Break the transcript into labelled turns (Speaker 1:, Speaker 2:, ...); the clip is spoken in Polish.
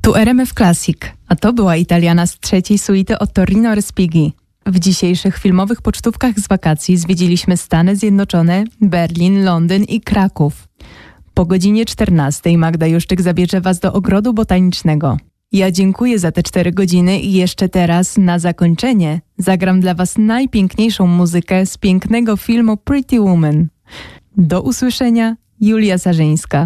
Speaker 1: Tu RMF Classic, a to była Italiana z trzeciej suity od Torino Respighi. W dzisiejszych filmowych pocztówkach z wakacji zwiedziliśmy Stany Zjednoczone, Berlin, Londyn i Kraków. Po godzinie 14 Magda Juszczyk zabierze Was do Ogrodu Botanicznego. Ja dziękuję za te 4 godziny i jeszcze teraz, na zakończenie, zagram dla Was najpiękniejszą muzykę z pięknego filmu Pretty Woman. Do usłyszenia, Julia Sarzyńska.